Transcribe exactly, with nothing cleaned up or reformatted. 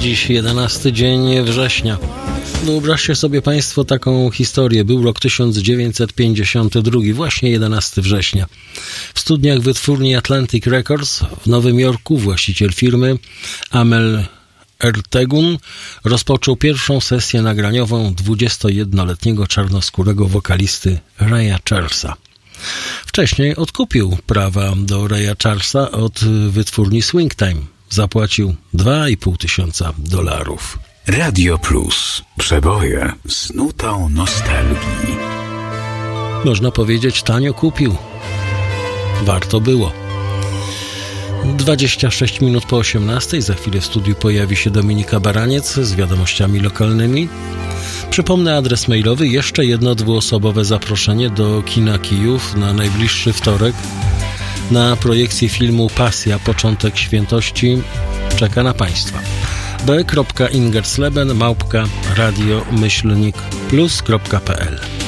Dziś jedenasty dzień września. Wyobraźcie sobie Państwo taką historię. Był rok tysiąc dziewięćset pięćdziesiąty drugi, właśnie jedenastego września. W studniach wytwórni Atlantic Records w Nowym Jorku właściciel firmy Amel Ertegun rozpoczął pierwszą sesję nagraniową dwudziestojednoletniego czarnoskórego wokalisty Raya Charlesa. Wcześniej odkupił prawa do Raya Charlesa od wytwórni Swingtime. Zapłacił dwa i pół tysiąca dolarów. Radio Plus. Przeboje z nutą nostalgii. Można powiedzieć, tanio kupił. Warto było. dwadzieścia sześć minut po osiemnastej. Za chwilę w studiu pojawi się Dominika Baraniec z wiadomościami lokalnymi. Przypomnę adres mailowy. Jeszcze jedno dwuosobowe zaproszenie do Kina Kijów na najbliższy wtorek na projekcję filmu Pasja. Początek świętości czeka na Państwa. b kropka ingersleben małpka radio myślnik plus kropka p l